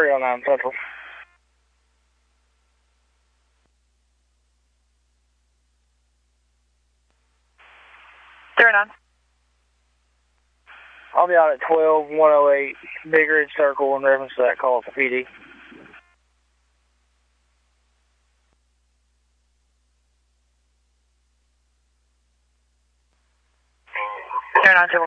309 Central. 309. I'll be out at 12108 Big Ridge Circle in reference to that call for PD. 309 Civil.